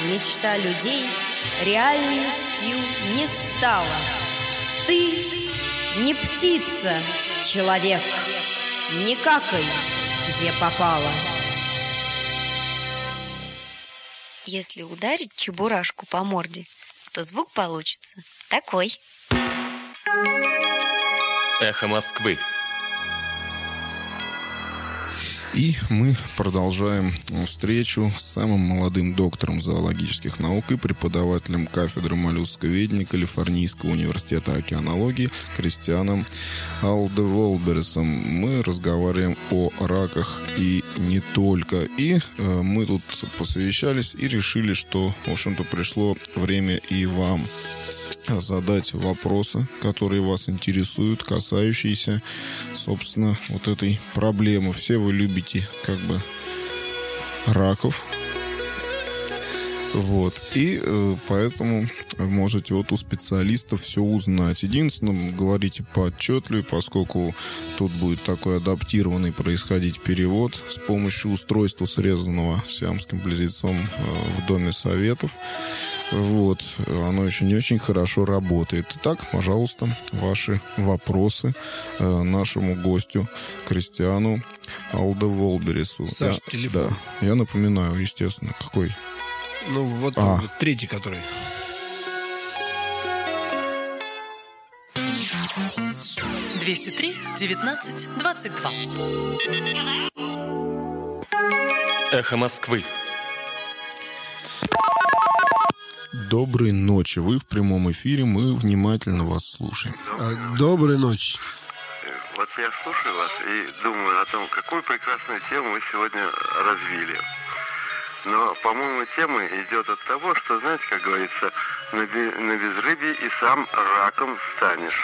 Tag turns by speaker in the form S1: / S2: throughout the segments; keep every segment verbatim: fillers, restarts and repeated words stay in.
S1: мечта людей реальностью не стала. Ты не птица, человек, не какай, где попало.
S2: Если ударить чебурашку по морде, то звук получится такой.
S3: Эхо Москвы.
S4: И мы продолжаем встречу с самым молодым доктором зоологических наук и преподавателем кафедры моллюсковедения Калифорнийского университета океанологии Кристианом Алдеволбересом. Мы разговариваем о раках и не только. И э, мы тут посовещались и решили, что, в общем-то, пришло время и вам задать вопросы, которые вас интересуют, касающиеся, собственно, вот этой проблемы. Все вы любите, как бы, раков. Вот. И э, поэтому можете вот у специалистов все узнать. Единственное, говорите поотчетливее, поскольку тут будет такой адаптированный происходить перевод с помощью устройства, срезанного сиамским близнецом э, в Доме Советов. Вот. Оно еще не очень хорошо работает. Итак, пожалуйста, ваши вопросы э, нашему гостю Кристиану Алдеволбересу.
S5: Саш,
S4: я,
S5: телефон.
S4: Да, я напоминаю, естественно, какой?
S5: Ну, вот,
S4: а.
S5: вот третий, который.
S6: двести три девятнадцать двадцать два.
S3: Эхо Москвы.
S4: Доброй ночи. Вы в прямом эфире. Мы внимательно вас слушаем.
S5: Доброй ночи.
S7: Вот я слушаю вас и думаю о том, какую прекрасную тему мы сегодня развили. Но, по-моему, тема идет от того, что, знаете, как говорится, на, бе- на безрыбье и сам раком станешь.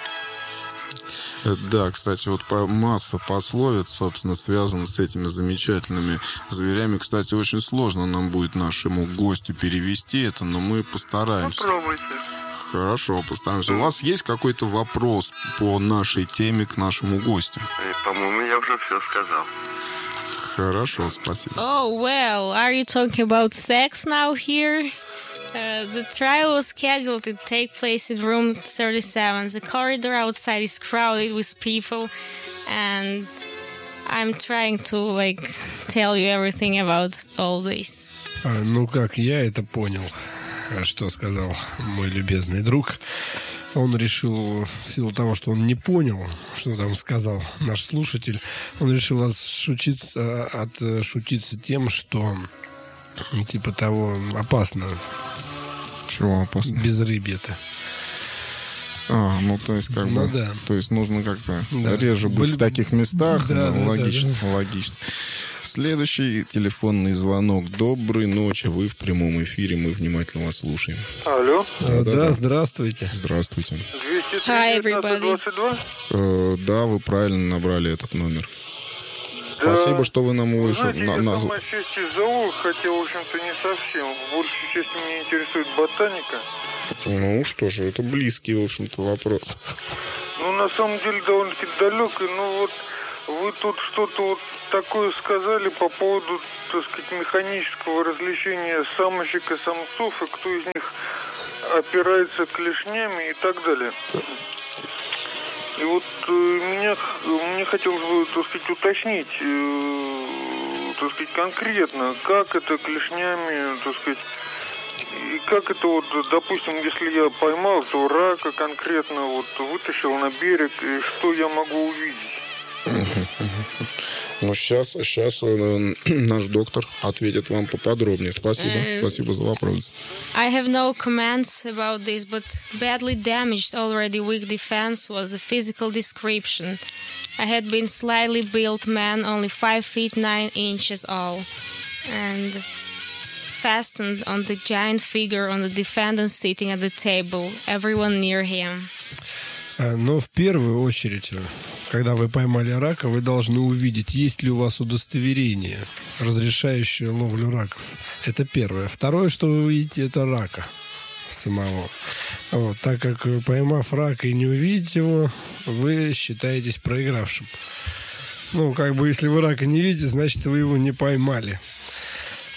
S4: Да, кстати, вот по, масса пословиц, собственно, связана с этими замечательными зверями. Кстати, очень сложно нам будет нашему гостю перевести это, но мы постараемся.
S7: Попробуйте.
S4: Хорошо, постараемся. У вас есть какой-то вопрос по нашей теме к нашему гостю?
S7: И, по-моему, я уже все сказал.
S4: Хорошо, спасибо.
S8: Oh, well, are you talking about sex now here? Uh, the trial was scheduled to take place in room thirty-seven. The corridor outside is crowded with people, and I'm trying to, like, tell you everything about all this.
S5: А, ну, как я это понял, что сказал мой любезный друг. Он решил, в силу того, что он не понял, что там сказал наш слушатель, он решил отшутиться, отшутиться тем, что типа того опасно.
S4: Чего опасно?
S5: Безрыбье-то.
S4: А, ну то есть как
S5: ну,
S4: бы,
S5: да.
S4: то есть нужно как-то
S5: да.
S4: реже быть
S5: Были...
S4: в таких местах.
S5: Да,
S4: ну,
S5: да,
S4: логично,
S5: да, да.
S4: логично. Следующий телефонный звонок. Доброй ночи. Вы в прямом эфире. Мы внимательно вас слушаем.
S7: Алло.
S5: А,
S4: да,
S5: да,
S4: да,
S5: здравствуйте.
S4: Здравствуйте.
S7: двести
S8: Hi,
S7: три
S8: everybody.
S7: двадцать два?
S4: Э, да, вы правильно набрали этот номер. Спасибо, что вы нам вышли.
S7: Знаете,
S4: На,
S7: я
S4: на...
S7: сам отчасти зоолог, хотя, в общем-то, не совсем. В большей части меня интересует ботаника.
S4: Ну что же, это близкий, в общем-то, вопрос.
S7: Ну, на самом деле, довольно-таки далекий. Ну, вот вы тут что-то вот такое сказали по поводу, так сказать, механического различения самочек и самцов, и кто из них опирается клешнями и так далее. И вот э, меня, мне хотелось бы, так сказать, уточнить, э, так сказать, конкретно, как это клешнями, так сказать, и как это вот, допустим, если я поймал, то рака конкретно вот вытащил на берег, и что я могу увидеть?
S4: Ну, сейчас, сейчас э, наш доктор ответит вам поподробнее. Спасибо, uh, спасибо за вопрос.
S8: I have no comments about this, but badly damaged already weak defense was the physical description. I had been slightly built man, only five feet nine inches all, and fastened on the giant figure on the defendant sitting at the table, everyone near him.
S5: Но в первую очередь, когда вы поймали рака, вы должны увидеть, есть ли у вас удостоверение, разрешающее ловлю раков. Это первое. Второе, что вы увидите, это рака самого. Вот, так как, поймав рака и не увидите его, вы считаетесь проигравшим. Ну, как бы, если вы рака не видите, значит, вы его не поймали.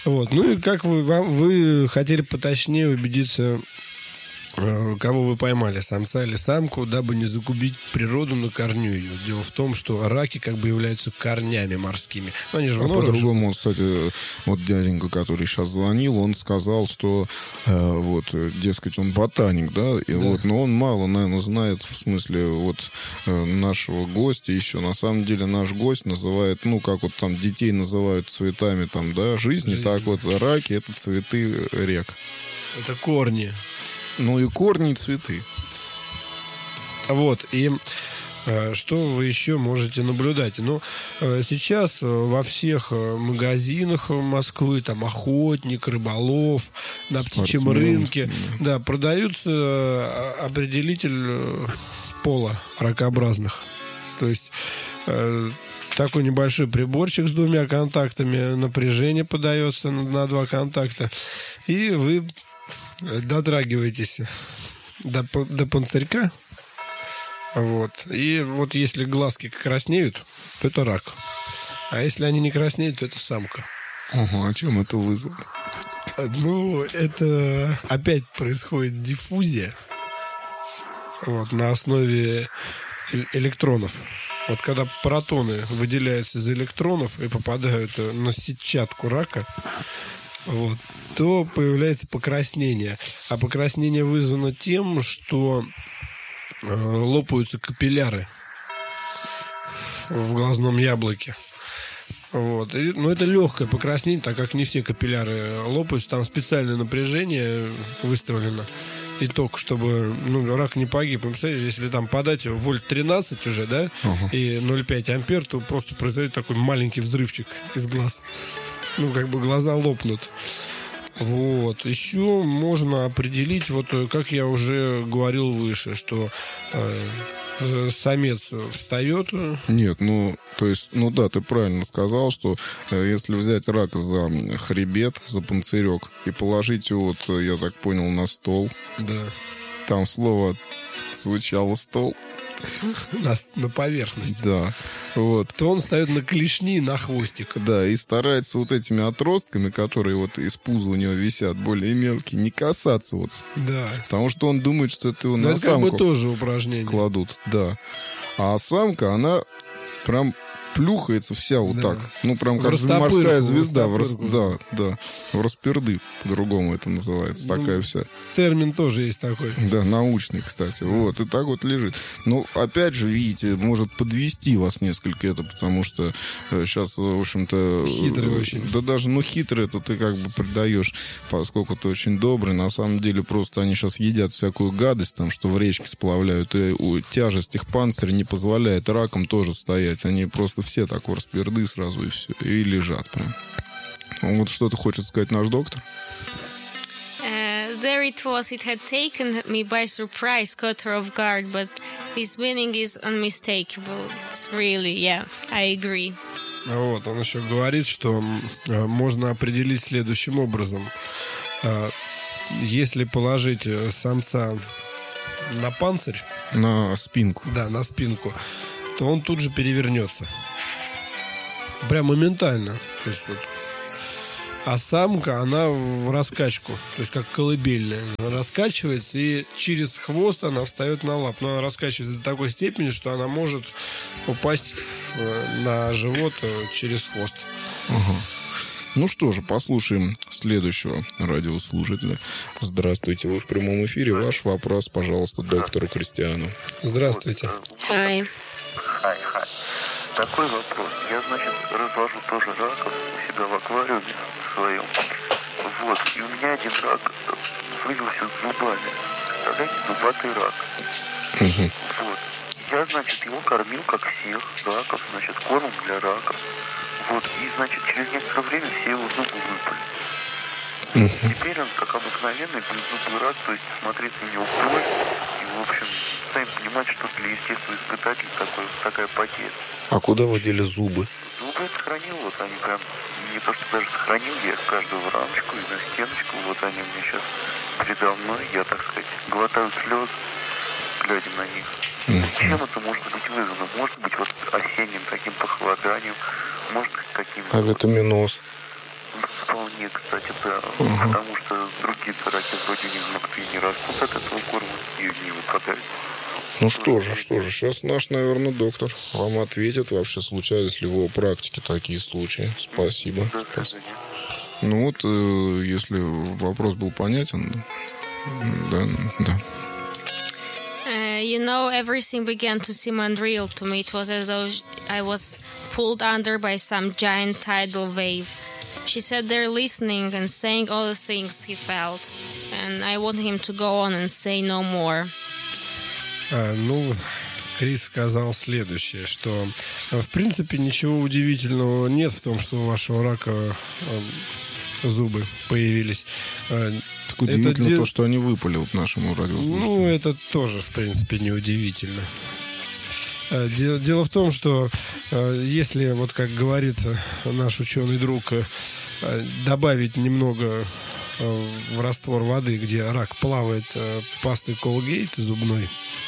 S5: Вот. Ну и как вы, вам, вы хотели поточнее убедиться, кого вы поймали, самца или самку, дабы не загубить природу на корню ее. Дело в том, что раки как бы являются корнями морскими. Но они же
S4: а
S5: в норах
S4: по-другому,
S5: живут.
S4: кстати, вот дяденька, который сейчас звонил, он сказал, что э, вот, дескать, он ботаник, да, и
S5: Да.
S4: вот, но он мало, наверное, знает, в смысле, вот э, нашего гостя еще. На самом деле наш гость называет, ну, как вот там детей называют цветами там, да, жизни,
S5: Жизнь.
S4: так вот раки — это цветы рек.
S5: Это корни.
S4: Ну и корни, и цветы.
S5: Вот, и э, что вы еще можете наблюдать? Ну, э, сейчас э, во всех э, магазинах Москвы, там, охотник, рыболов, на птичьем
S4: Спортсмен,
S5: рынке, да, продаются э, определитель э, пола ракообразных. То есть э, такой небольшой приборчик с двумя контактами, напряжение подается на, на два контакта, и вы дотрагиваетесь до, п- до панцирька. Вот. И вот если глазки краснеют, то это рак. А если они не краснеют, то это самка.
S4: Ага, а чем это вызвано?
S5: Ну, это опять происходит диффузия. Вот, на основе э- электронов. Вот когда протоны выделяются из электронов и попадают на сетчатку рака, вот, то появляется покраснение. А покраснение вызвано тем, что э, лопаются капилляры в глазном яблоке. Вот. И, ну, это легкое покраснение, так как не все капилляры лопаются. Там специальное напряжение выставлено. И ток, чтобы ну, рак не погиб. Представляете, если там подать вольт тринадцать уже, да,
S4: Ага.
S5: и ноль целых пять ампер, то просто произойдет такой маленький взрывчик из глаз. Ну, как бы глаза лопнут. Вот. Еще можно определить, вот как я уже говорил выше, что э, самец встает.
S4: Нет, ну, то есть, ну да, ты правильно сказал, что э, если взять рака за хребет, за панцирек и положить его, вот, я так понял, на стол,
S5: Да.
S4: там слово звучало «стол».
S5: На, на поверхность.
S4: Да, вот.
S5: То он встает на клешни, на хвостик.
S4: Да, и старается вот этими отростками, которые вот из пуза у него висят, более мелкие, не касаться вот.
S5: Да.
S4: Потому что он думает, что это его
S5: Но
S4: на
S5: это как бы
S4: самку
S5: тоже упражнение.
S4: кладут. Да. А самка, она прям плюхается вся вот
S5: Да.
S4: так. Ну, прям
S5: В
S4: как
S5: растопырку,
S4: морская
S5: в
S4: звезда. В рас...
S5: растопырку.
S4: Да, да. В расперды, по-другому это называется.
S5: Ну,
S4: Такая вся.
S5: Термин тоже есть такой.
S4: Да, научный, кстати. Вот, и так вот лежит. Ну, опять же, видите, может подвести вас несколько это, потому что э, сейчас, в общем-то...
S5: Хитрый
S4: э,
S5: очень.
S4: Да даже, ну, хитрый это ты как бы придаешь, поскольку ты очень добрый. На самом деле, просто они сейчас едят всякую гадость, там, что в речке сплавляют, и у, тяжесть их панциря не позволяет ракам тоже стоять. Они просто все так в расперды сразу, и все, и лежат прям. Вот что-то хочет сказать наш доктор.
S8: Uh, there it was. It had taken me by surprise, caught her off guard, but his meaning is unmistakable. It's really, yeah, I agree.
S5: Вот, он еще говорит, что м, э, можно определить следующим образом. Э, Если положить э, самца на панцирь,
S4: На спинку.
S5: да, на спинку, то он тут же перевернется. Прям моментально. То есть вот. А самка, она в раскачку, то есть как колыбельная. Она раскачивается, и через хвост она встает на лап. Но она раскачивается до такой степени, что она может упасть э, на живот э, через хвост.
S4: Ага. Ну что же, послушаем следующего радиослушателя. Здравствуйте, вы в прямом эфире. Ваш вопрос, пожалуйста, доктору Кристиану.
S5: Здравствуйте.
S8: Hi.
S9: Хай, хай. Такой вопрос. Я, значит, развожу тоже раков у себя в аквариуме своем. Вот. И у меня один рак вывелся с зубами. Представляете, зубатый рак. Вот. Я, значит, его кормил, как всех раков, значит, корм для раков. Вот. И, значит, через некоторое время все его зубы выпали. Теперь он, как обыкновенный беззубый рак, то есть смотреть на него боль. И, в общем, сами понимаете, что для естественного испытателя такой, такая потеря.
S4: А куда вы дели зубы?
S9: Зубы я сохранил, вот они прям, не то что даже сохранил, я каждую в рамочку и на стеночку, вот они у меня сейчас передо мной, я, так сказать, глотаю слезы, глядя на них. Чем это может быть вызвано? Может быть, вот осенним таким похолоданием, может быть, каким-то...
S4: Авитаминоз.
S9: Вполне, раки вроде не зубцы, не растут от этого корма и не выпадают.
S4: Ну что же, что же, сейчас наш, наверное, доктор вам ответит, вообще случались ли в его практике такие случаи. Спасибо. Спасибо. Ну вот, э, если вопрос был понятен, да, да.
S8: Uh, you know, everything began to seem unreal to me. It was as though I was pulled under by some giant tidal wave. She sat there listening and saying all the things he felt. And I wanted him to go on and say no more.
S5: А, ну, Крис сказал следующее, что в принципе ничего удивительного нет в том, что у вашего рака э, зубы появились.
S4: Так удивительно это то, что они выпали вот нашему радиослушателю.
S5: Ну, это тоже, в принципе, неудивительно. Дело, дело в том, что если, вот как говорит наш ученый друг, добавить немного в раствор воды, где рак плавает, пасты Colgate зубной,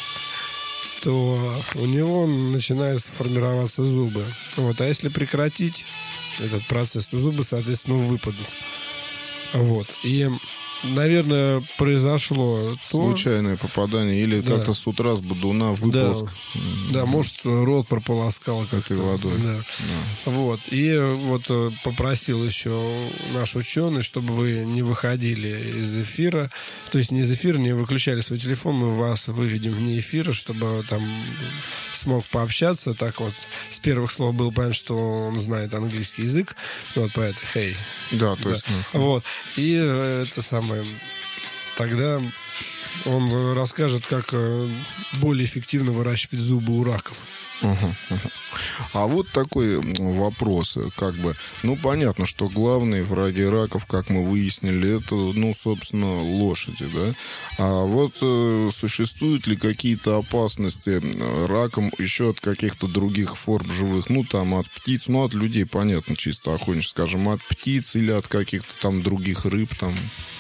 S5: то у него начинают формироваться зубы. Вот. А если прекратить этот процесс, то зубы, соответственно, выпадут. Вот. И, наверное, произошло
S4: случайное то... попадание или да. как-то с утра с бодуна выполз.
S5: Да, да, может, рот прополоскал как-то.
S4: Этой водой.
S5: Да. Да. Вот. И вот попросил еще наш ученый, чтобы вы не выходили из эфира. То есть не из эфира, не выключали свой телефон, мы вас выведем вне эфира, чтобы там смог пообщаться. Так вот, с первых слов было понятно, что он знает английский язык. Вот поэтому, hey.
S4: Да, то есть.
S5: Да. Вот. И это самое. Тогда он расскажет, как более эффективно выращивать зубы у раков.
S4: Угу, угу. А вот такой вопрос, как бы, ну, понятно, что главные враги раков, как мы выяснили, это, ну, собственно, лошади, да? А вот э, существуют ли какие-то опасности раком еще от каких-то других форм живых, ну, там, от птиц, ну, от людей, понятно, чисто охотничьи, скажем, от птиц или от каких-то там других рыб, там?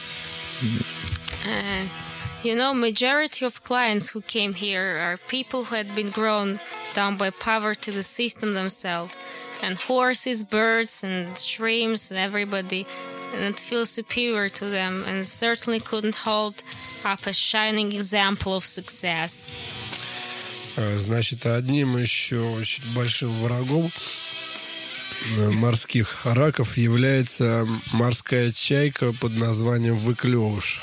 S8: You know, majority of clients who came here are people who had been grown down by poverty, the system themselves, and horses, birds, and shrimps, and everybody, and it feels superior to them, and certainly couldn't hold up a shining example of success.
S5: Значит, одним еще очень большим врагом морских раков является морская чайка под названием выклевыш.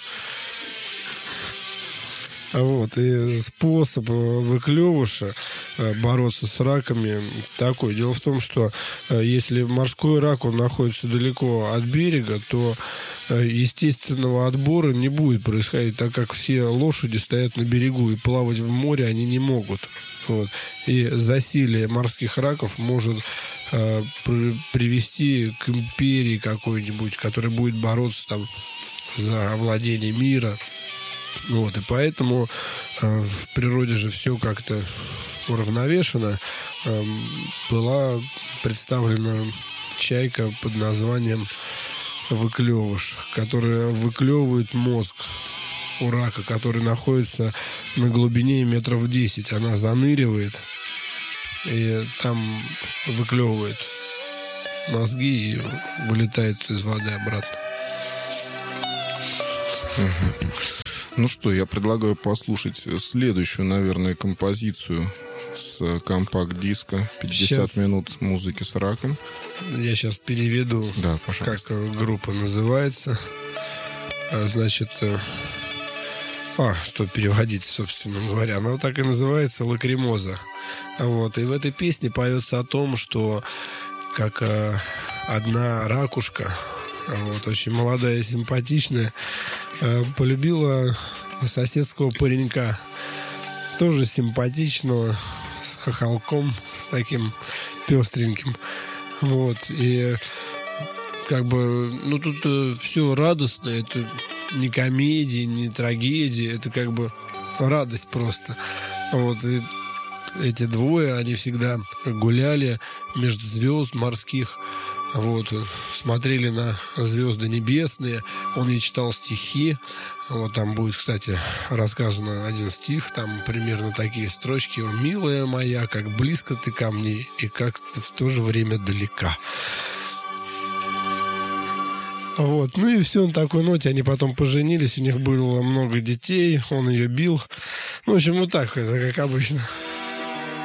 S5: Вот, и способ выклевыша бороться с раками такой. Дело в том, что если морской рак, он находится далеко от берега, то естественного отбора не будет происходить, так как все лошади стоят на берегу, и плавать в море они не могут. Вот. И засилие морских раков может э, при, привести к империи какой-нибудь, которая будет бороться там за овладение мира. Вот, и поэтому э, в природе же все как-то уравновешено. Э, была представлена чайка под названием выклевыш, которая выклевывает мозг у рака, который находится на глубине метров десять. Она заныривает и там выклевывает мозги и вылетает из воды обратно.
S4: Угу. Ну что, я предлагаю послушать следующую, наверное, композицию с компакт-диска. пятьдесят сейчас... минут музыки с раком.
S5: Я сейчас переведу,
S4: да,
S5: как группа называется. Значит, а, что переводить, собственно говоря. Она вот так и называется «Лакримоза». Вот. И в этой песне поется о том, что как одна ракушка, вот, очень молодая и симпатичная, полюбила соседского паренька, тоже симпатичного, с хохолком, с таким пестреньким. Вот. И как бы, ну, тут э, все радостно, это не комедия, не трагедия, это как бы радость просто. Вот. И эти двое, они всегда гуляли между звезд морских, вот, смотрели на звезды небесные, он ей читал стихи, вот там будет, кстати, рассказано один стих, там примерно такие строчки: «О, милая моя, как близко ты ко мне, и как ты в то же время далека». Вот. Ну и все, на такой ноте они потом поженились, у них было много детей, он ее бил. Ну, в общем, вот так, это как обычно.